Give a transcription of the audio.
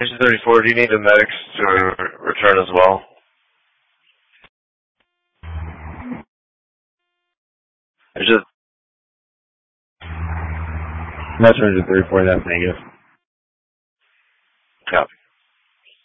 Station 34, do you need the medics to return as well? It's just... Messenger 34, that's negative. Copy.